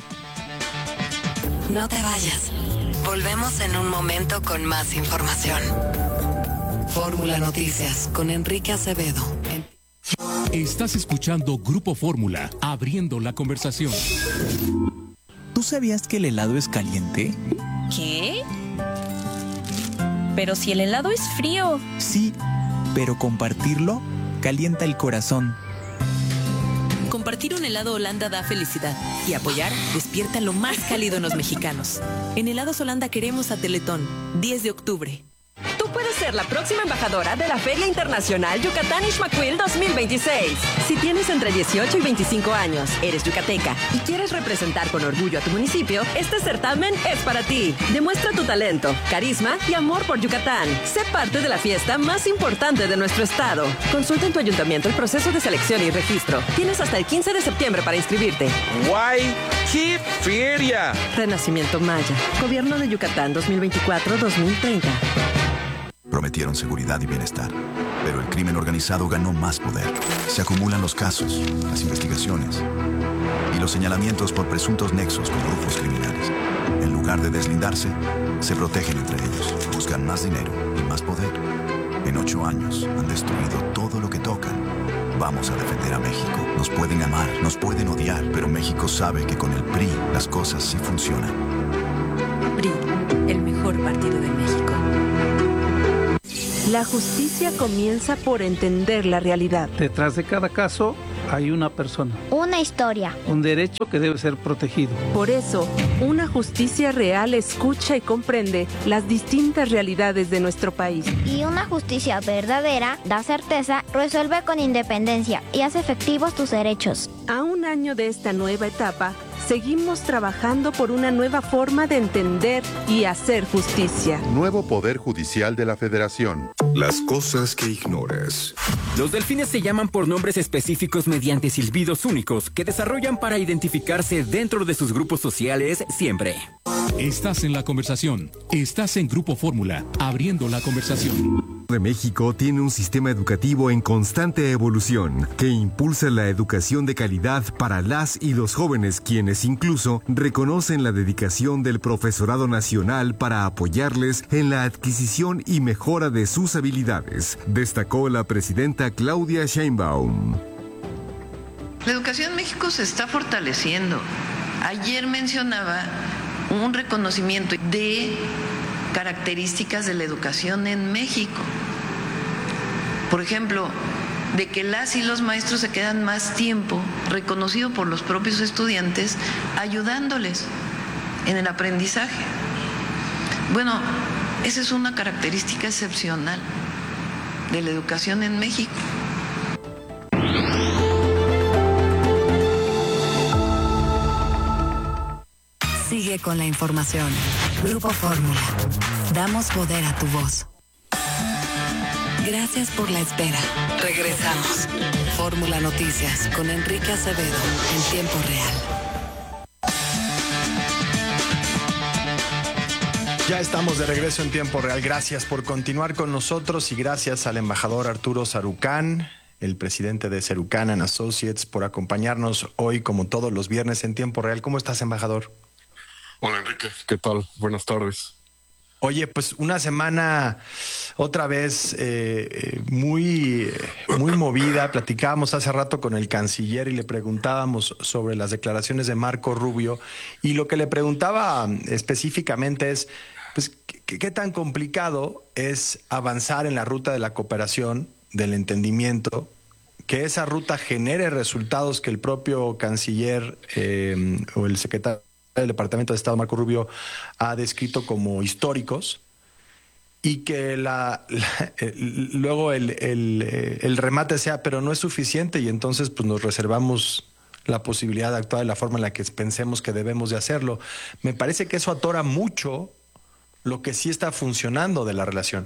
No te vayas. Volvemos en un momento con más información. Fórmula Noticias con Enrique Acevedo. Estás escuchando Grupo Fórmula, abriendo la conversación. ¿Tú sabías que el helado es caliente? ¿Qué? Pero si el helado es frío. Sí, pero compartirlo calienta el corazón. Compartir un helado Holanda da felicidad y apoyar despierta lo más cálido en los mexicanos. En Helados Holanda queremos a Teletón, diez de octubre. Tú puedes ser la próxima embajadora de la Feria Internacional Yucatán Ixmaquil dos mil veintiséis. Si tienes entre dieciocho y veinticinco años, eres yucateca y quieres representar con orgullo a tu municipio, este certamen es para ti. Demuestra tu talento, carisma y amor por Yucatán. Sé parte de la fiesta más importante de nuestro estado. Consulta en tu ayuntamiento el proceso de selección y registro. Tienes hasta el quince de septiembre para inscribirte. ¡Guay! ¡Qué feria! Renacimiento Maya. Gobierno de Yucatán dos mil veinticuatro a dos mil treinta. Prometieron seguridad y bienestar, pero el crimen organizado ganó más poder. Se acumulan los casos, las investigaciones y los señalamientos por presuntos nexos con grupos criminales. En lugar de deslindarse, se protegen entre ellos, buscan más dinero y más poder. En ocho años han destruido todo lo que tocan. Vamos a defender a México. Nos pueden amar, nos pueden odiar, pero México sabe que con el P R I las cosas sí funcionan. P R I, el mejor partido de México. La justicia comienza por entender la realidad. Detrás de cada caso hay una persona. Una historia. Un derecho que debe ser protegido. Por eso, una justicia real escucha y comprende las distintas realidades de nuestro país. Y una justicia verdadera da certeza, resuelve con independencia y hace efectivos tus derechos. A un año de esta nueva etapa, seguimos trabajando por una nueva forma de entender y hacer justicia. Nuevo Poder Judicial de la Federación. Las cosas que ignoras. Los delfines se llaman por nombres específicos mediante silbidos únicos que desarrollan para identificarse dentro de sus grupos sociales siempre. Estás en la conversación. Estás en Grupo Fórmula, abriendo la conversación. De México tiene un sistema educativo en constante evolución que impulsa la educación de calidad para las y los jóvenes, quienes incluso reconocen la dedicación del profesorado nacional para apoyarles en la adquisición y mejora de sus habilidades, destacó la presidenta Claudia Sheinbaum. La educación en México se está fortaleciendo. Ayer mencionaba un reconocimiento de características de la educación en México. Por ejemplo, de que las y los maestros se quedan más tiempo, reconocido por los propios estudiantes, ayudándoles en el aprendizaje. Bueno, esa es una característica excepcional de la educación en México. Sigue con la información. Grupo Fórmula. Damos poder a tu voz. Gracias por la espera. Regresamos. Fórmula Noticias con Enrique Acevedo en tiempo real. Ya estamos de regreso en tiempo real. Gracias por continuar con nosotros y gracias al embajador Arturo Sarucán, el presidente de Sarucán and Associates, por acompañarnos hoy como todos los viernes en tiempo real. ¿Cómo estás, embajador? Hola, Enrique. ¿Qué tal? Buenas tardes. Oye, pues una semana otra vez eh, muy, muy movida. Platicábamos hace rato con el canciller y le preguntábamos sobre las declaraciones de Marco Rubio. Y lo que le preguntaba específicamente es, pues, ¿qué, qué tan complicado es avanzar en la ruta de la cooperación, del entendimiento, que esa ruta genere resultados que el propio canciller eh, o el secretario del Departamento de Estado, Marco Rubio, ha descrito como históricos, y que la, la el, luego el, el, el remate sea, pero no es suficiente, y entonces pues nos reservamos la posibilidad de actuar de la forma en la que pensemos que debemos de hacerlo. Me parece que eso atora mucho lo que sí está funcionando de la relación.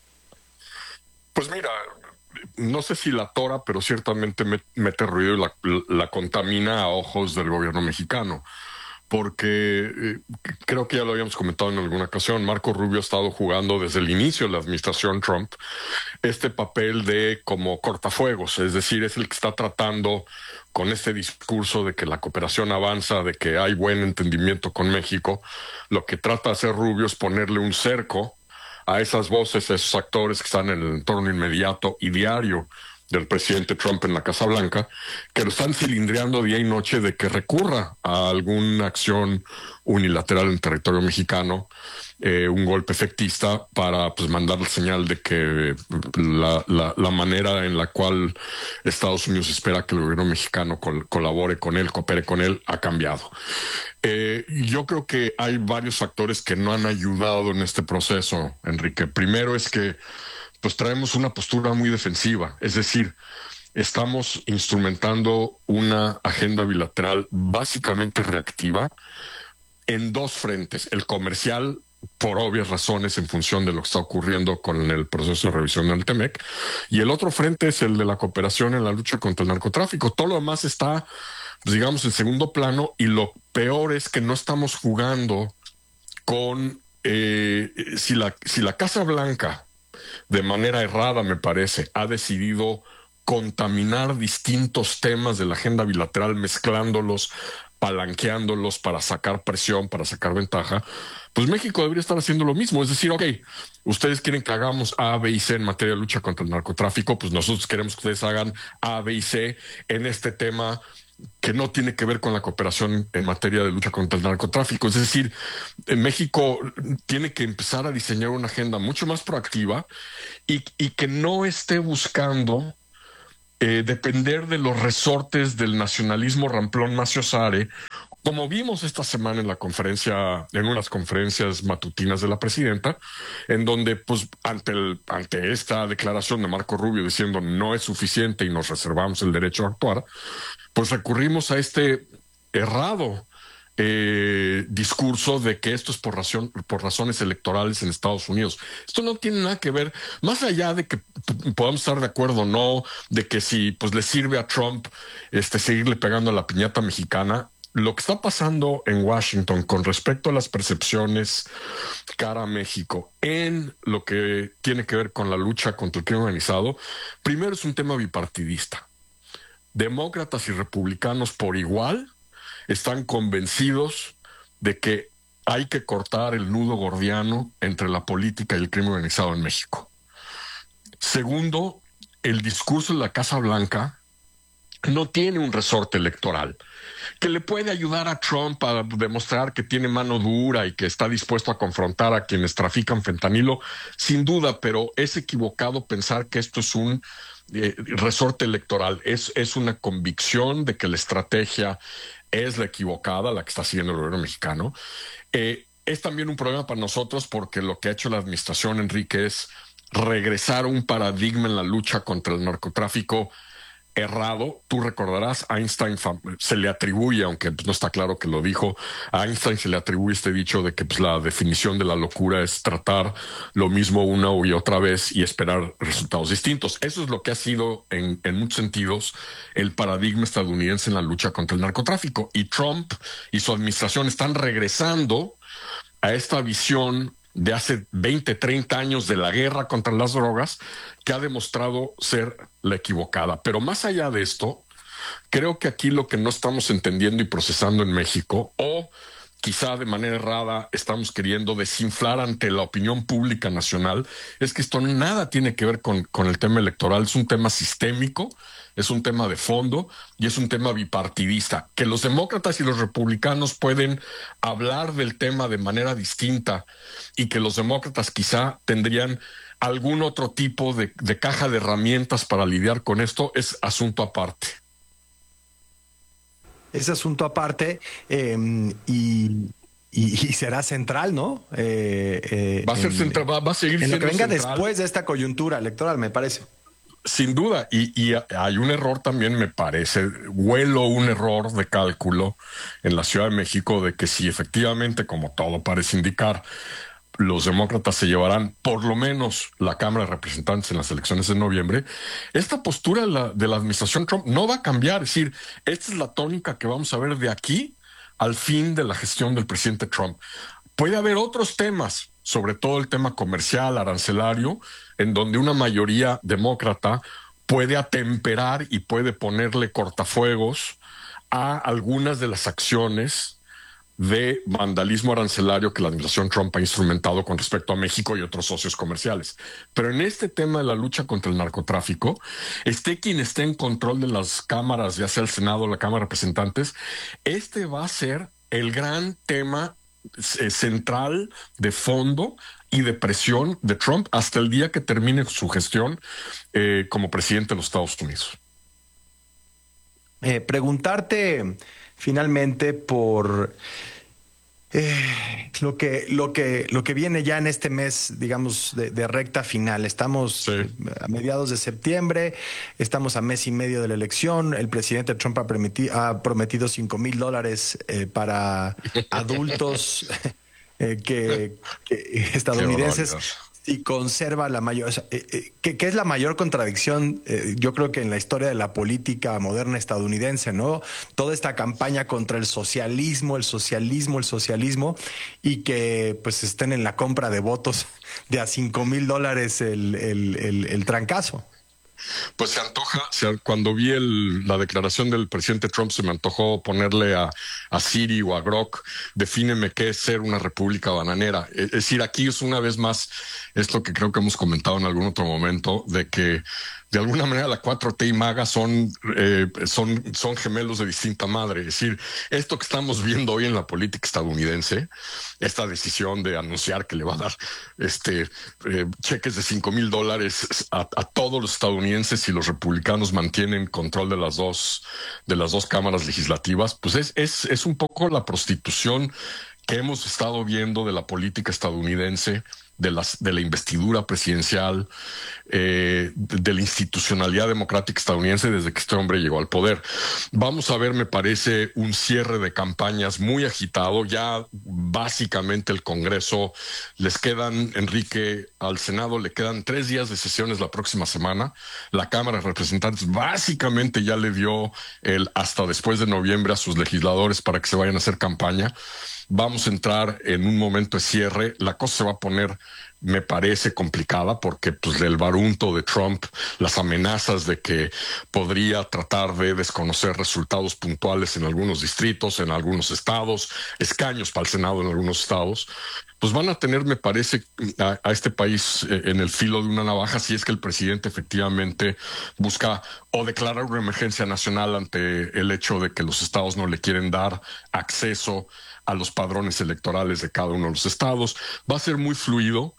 Pues mira, no sé si la atora, pero ciertamente mete ruido y la, la contamina a ojos del gobierno mexicano. Porque eh, creo que ya lo habíamos comentado en alguna ocasión, Marco Rubio ha estado jugando desde el inicio de la administración Trump este papel de como cortafuegos, es decir, es el que está tratando con este discurso de que la cooperación avanza, de que hay buen entendimiento con México. Lo que trata de hacer Rubio es ponerle un cerco a esas voces, a esos actores que están en el entorno inmediato y diario del presidente Trump en la Casa Blanca, que lo están cilindreando día y noche de que recurra a alguna acción unilateral en territorio mexicano, eh, un golpe efectista para pues mandar la señal de que la, la, la manera en la cual Estados Unidos espera que el gobierno mexicano col colabore con él, coopere con él, ha cambiado. Eh, yo creo que hay varios factores que no han ayudado en este proceso, Enrique. Primero es que pues traemos una postura muy defensiva, es decir, estamos instrumentando una agenda bilateral básicamente reactiva en dos frentes: el comercial, por obvias razones en función de lo que está ocurriendo con el proceso de revisión del T-MEC, y el otro frente es el de la cooperación en la lucha contra el narcotráfico. Todo lo demás está, pues, digamos, en segundo plano, y lo peor es que no estamos jugando con eh, si la, si la Casa Blanca, de manera errada, me parece, ha decidido contaminar distintos temas de la agenda bilateral, mezclándolos, palanqueándolos para sacar presión, para sacar ventaja, pues México debería estar haciendo lo mismo. Es decir, ok, ustedes quieren que hagamos A, B y C en materia de lucha contra el narcotráfico, pues nosotros queremos que ustedes hagan A, B y C en este tema que no tiene que ver con la cooperación en materia de lucha contra el narcotráfico. Es decir, en México tiene que empezar a diseñar una agenda mucho más proactiva y, y que no esté buscando eh, depender de los resortes del nacionalismo ramplón maciosare, como vimos esta semana en la conferencia, en unas conferencias matutinas de la presidenta, en donde, pues, ante el, ante esta declaración de Marco Rubio diciendo no es suficiente y nos reservamos el derecho a actuar, pues recurrimos a este errado eh, discurso de que esto es por razón, por razones electorales en Estados Unidos. Esto no tiene nada que ver, más allá de que podamos estar de acuerdo o no, de que si pues le sirve a Trump este seguirle pegando a la piñata mexicana. Lo que está pasando en Washington con respecto a las percepciones cara a México en lo que tiene que ver con la lucha contra el crimen organizado, primero es un tema bipartidista. Demócratas y republicanos por igual están convencidos de que hay que cortar el nudo gordiano entre la política y el crimen organizado en México. Segundo, el discurso de la Casa Blanca no tiene un resorte electoral que le puede ayudar a Trump a demostrar que tiene mano dura y que está dispuesto a confrontar a quienes trafican fentanilo, sin duda, pero es equivocado pensar que esto es un eh, resorte electoral. Es, es una convicción de que la estrategia es la equivocada, la que está siguiendo el gobierno mexicano. Eh, es también un problema para nosotros porque lo que ha hecho la administración, Enrique, es regresar a un paradigma en la lucha contra el narcotráfico errado. Tú recordarás, Einstein se le atribuye, aunque no está claro que lo dijo, a Einstein se le atribuye este dicho de que pues, la definición de la locura es tratar lo mismo una y otra vez y esperar resultados distintos. Eso es lo que ha sido en, en muchos sentidos el paradigma estadounidense en la lucha contra el narcotráfico, y Trump y su administración están regresando a esta visión de hace veinte, treinta años de la guerra contra las drogas, que ha demostrado ser la equivocada. Pero más allá de esto, creo que aquí lo que no estamos entendiendo y procesando en México, o quizá de manera errada estamos queriendo desinflar ante la opinión pública nacional, es que esto nada tiene que ver con, con el tema electoral. Es un tema sistémico, es un tema de fondo y es un tema bipartidista. Que los demócratas y los republicanos pueden hablar del tema de manera distinta y que los demócratas quizá tendrían algún otro tipo de, de caja de herramientas para lidiar con esto, es asunto aparte. Ese asunto aparte eh, y, y, y será central, ¿no? Eh, eh, va a ser en, central, va, va a seguir en siendo lo que venga central. Después de esta coyuntura electoral, me parece. Sin duda, y, y hay un error también, me parece, huelo un error de cálculo en la Ciudad de México de que si efectivamente, como todo parece indicar, los demócratas se llevarán por lo menos la Cámara de Representantes en las elecciones de noviembre, esta postura de la, de la administración Trump no va a cambiar. Es decir, esta es la tónica que vamos a ver de aquí al fin de la gestión del presidente Trump. Puede haber otros temas, sobre todo el tema comercial, arancelario, en donde una mayoría demócrata puede atemperar y puede ponerle cortafuegos a algunas de las acciones de vandalismo arancelario que la administración Trump ha instrumentado con respecto a México y otros socios comerciales. Pero en este tema de la lucha contra el narcotráfico, esté quien esté en control de las cámaras, ya sea el Senado o la Cámara de Representantes, este va a ser el gran tema eh, central de fondo y de presión de Trump hasta el día que termine su gestión eh, como presidente de los Estados Unidos. Eh, preguntarte finalmente por eh, lo que lo que lo que viene ya en este mes, digamos, de, de recta final. Estamos sí. a mediados de septiembre, estamos a mes y medio de la elección. El presidente Trump ha, permiti- ha prometido cinco mil dólares eh, para adultos eh, que, que estadounidenses. Y conserva la mayor, o sea, eh, eh, que, que es la mayor contradicción, eh, yo creo que en la historia de la política moderna estadounidense, ¿no? Toda esta campaña contra el socialismo, el socialismo, el socialismo, y que pues estén en la compra de votos de a cinco mil dólares el, el, el, el trancazo. Pues se antoja, se, cuando vi el, la declaración del presidente Trump, se me antojó ponerle a, a Siri o a Grok, defíneme qué es ser una república bananera. Es, es decir, aquí es una vez más esto que creo que hemos comentado en algún otro momento, de que de alguna manera la cuatro T y MAGA son, eh, son, son gemelos de distinta madre. Es decir, esto que estamos viendo hoy en la política estadounidense, esta decisión de anunciar que le va a dar este eh, cheques de cinco mil dólares a, a todos los estadounidenses si los republicanos mantienen control de las dos, de las dos cámaras legislativas, pues es, es, es un poco la prostitución que hemos estado viendo de la política estadounidense, de, las, de la investidura presidencial, eh, de, de la institucionalidad democrática estadounidense desde que este hombre llegó al poder. Vamos a ver, me parece, un cierre de campañas muy agitado. Ya básicamente el Congreso, les quedan, Enrique, al Senado le quedan tres días de sesiones la próxima semana. La Cámara de Representantes básicamente ya le dio el hasta después de noviembre a sus legisladores para que se vayan a hacer campaña. Vamos a entrar en un momento de cierre. La cosa se va a poner, me parece, complicada porque pues el barunto de Trump, las amenazas de que podría tratar de desconocer resultados puntuales en algunos distritos, en algunos estados, escaños para el Senado en algunos estados, pues van a tener, me parece, a, a este país eh, en el filo de una navaja si es que el presidente efectivamente busca o declarar una emergencia nacional ante el hecho de que los estados no le quieren dar acceso a los padrones electorales de cada uno de los estados. Va a ser muy fluido.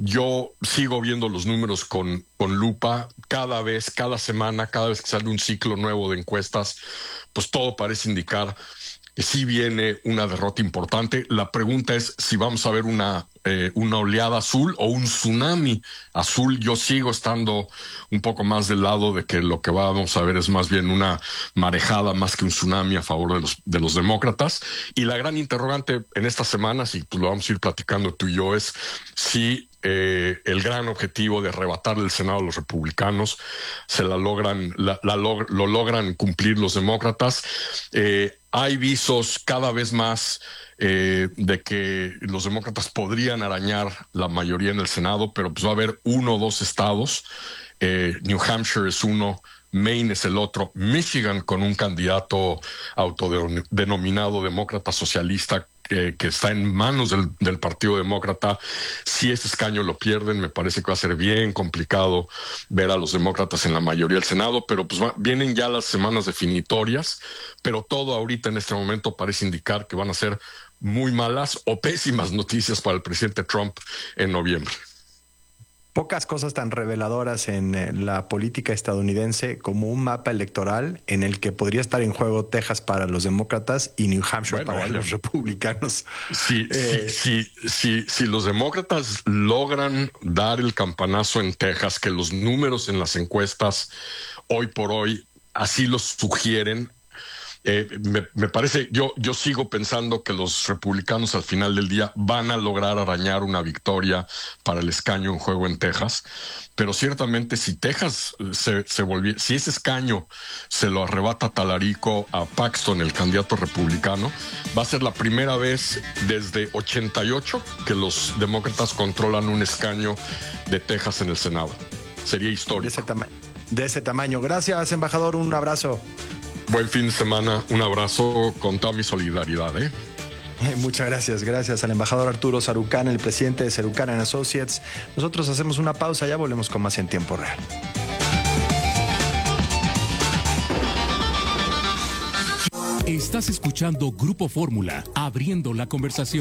Yo sigo viendo los números con, con lupa. Cada vez, cada semana, cada vez que sale un ciclo nuevo de encuestas, pues todo parece indicar que sí viene una derrota importante. La pregunta es si vamos a ver una, eh, una oleada azul o un tsunami azul. Yo sigo estando un poco más del lado de que lo que vamos a ver es más bien una marejada más que un tsunami a favor de los, de los demócratas. Y la gran interrogante en estas semanas, y pues lo vamos a ir platicando tú y yo, es si Eh, el gran objetivo de arrebatarle el Senado a los republicanos se la logran, la, la log, lo logran cumplir los demócratas. Eh, hay visos cada vez más eh, de que los demócratas podrían arañar la mayoría en el Senado, pero pues va a haber uno o dos estados. Eh, New Hampshire es uno, Maine es el otro, Michigan con un candidato autodenominado demócrata socialista que, que está en manos del, del Partido Demócrata. Si este escaño lo pierden, me parece que va a ser bien complicado ver a los demócratas en la mayoría del Senado, pero pues va, vienen ya las semanas definitorias, pero todo ahorita en este momento parece indicar que van a ser muy malas o pésimas noticias para el presidente Trump en noviembre. Pocas cosas tan reveladoras en la política estadounidense como un mapa electoral en el que podría estar en juego Texas para los demócratas y New Hampshire bueno, para bueno. los republicanos. Si, eh, si, si, si, si los demócratas logran dar el campanazo en Texas, que los números en las encuestas hoy por hoy así los sugieren, Eh, me, me parece, yo, yo sigo pensando que los republicanos al final del día van a lograr arañar una victoria para el escaño en juego en Texas, pero ciertamente si Texas se, se volviera, si ese escaño se lo arrebata Talarico a Paxton, el candidato republicano, va a ser la primera vez desde ochenta y ocho que los demócratas controlan un escaño de Texas en el Senado. Sería histórico. De ese, tama- de ese tamaño. Gracias, embajador, un abrazo. Buen fin de semana, un abrazo con toda mi solidaridad. ¿eh? Eh, muchas gracias, gracias al embajador Arturo Sarucán, el presidente de Sarucán and Associates. Nosotros hacemos una pausa, ya volvemos con más en tiempo real. Estás escuchando Grupo Fórmula, abriendo la conversación.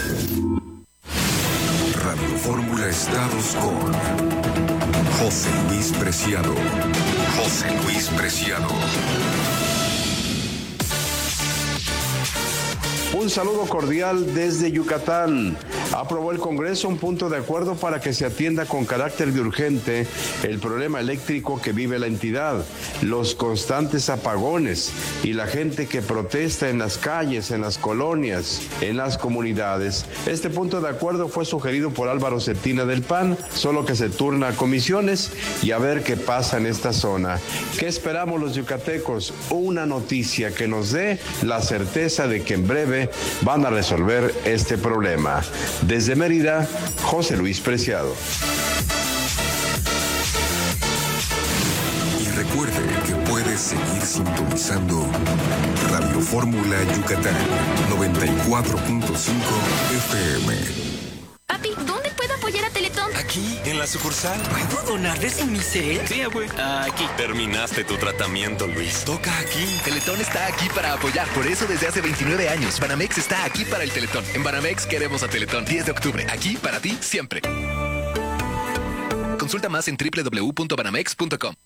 Radio Fórmula Estados con José Luis Preciado. José Luis Preciado. Un saludo cordial desde Yucatán. Aprobó el Congreso un punto de acuerdo para que se atienda con carácter de urgente el problema eléctrico que vive la entidad, los constantes apagones y la gente que protesta en las calles, en las colonias, en las comunidades. Este punto de acuerdo fue sugerido por Álvaro Cetina del P A N, solo que se turna a comisiones y a ver qué pasa en esta zona. ¿Qué esperamos los yucatecos? Una noticia que nos dé la certeza de que en breve van a resolver este problema. Desde Mérida, José Luis Preciado. Recuerde que puede seguir sintonizando Radio Fórmula Yucatán noventa y cuatro punto cinco F M. Papi, ¿dónde puedo apoyar a Teletón? Aquí, en la sucursal. ¿Puedo donarles en mi set? Sí, abue. Aquí. Terminaste tu tratamiento, Luis. Toca aquí. Teletón está aquí para apoyar. Por eso desde hace veintinueve años, Banamex está aquí para el Teletón. En Banamex queremos a Teletón. diez de octubre. Aquí para ti siempre. Consulta más en doble u doble u doble u punto banamex punto com.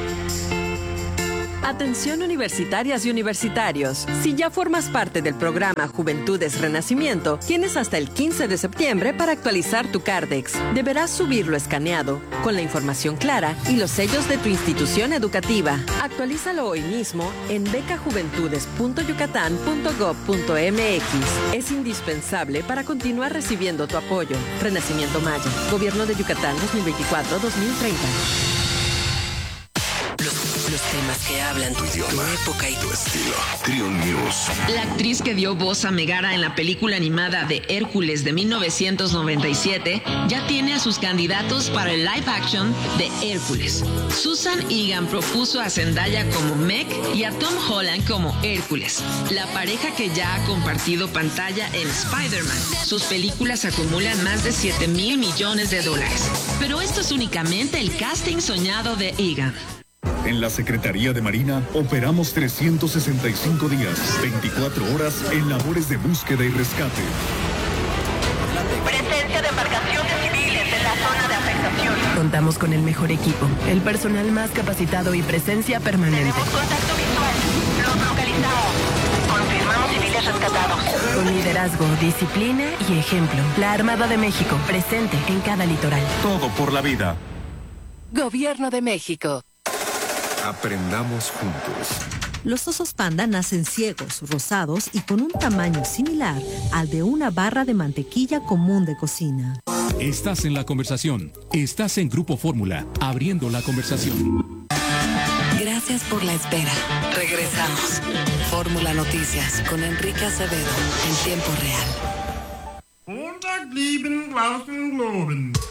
Atención universitarias y universitarios. Si ya formas parte del programa Juventudes Renacimiento, tienes hasta el quince de septiembre para actualizar tu Cardex. Deberás subirlo escaneado, con la información clara y los sellos de tu institución educativa. Actualízalo hoy mismo en beca juventudes punto yucatán punto gob punto m x. Es indispensable para continuar recibiendo tu apoyo. Renacimiento Maya. Gobierno de Yucatán dos mil veinticuatro a dos mil treinta. Los temas que hablan tu idioma, tu época y tu estilo. Trio News. La actriz que dio voz a Megara en la película animada de Hércules de mil novecientos noventa y siete ya tiene a sus candidatos para el live action de Hércules. Susan Egan propuso a Zendaya como Meg y a Tom Holland como Hércules, la pareja que ya ha compartido pantalla en Spider-Man. Sus películas acumulan más de siete mil millones de dólares. Pero esto es únicamente el casting soñado de Egan. En la Secretaría de Marina operamos trescientos sesenta y cinco días, veinticuatro horas en labores de búsqueda y rescate. Presencia de embarcaciones civiles en la zona de afectación. Contamos con el mejor equipo, el personal más capacitado y presencia permanente. Tenemos contacto visual. Los localizamos. Confirmamos civiles rescatados. Con liderazgo, disciplina y ejemplo. La Armada de México, presente en cada litoral. Todo por la vida. Gobierno de México. Aprendamos juntos. Los osos panda nacen ciegos, rosados y con un tamaño similar al de una barra de mantequilla común de cocina. Estás en la conversación. Estás en Grupo Fórmula, abriendo la conversación. Gracias por la espera. Regresamos. Fórmula Noticias con Enrique Acevedo en tiempo real.